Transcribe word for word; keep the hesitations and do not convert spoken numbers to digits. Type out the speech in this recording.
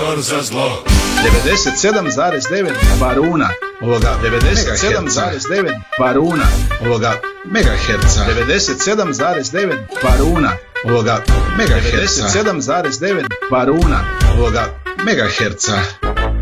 motor za zlo. devedeset sedam zarez devet baruna ovoga devedeset sedam zarez devet baruna ovoga megaherca devedeset sedam zarez devet baruna ovoga megaherca devedeset sedam zarez devet baruna ovoga megaherca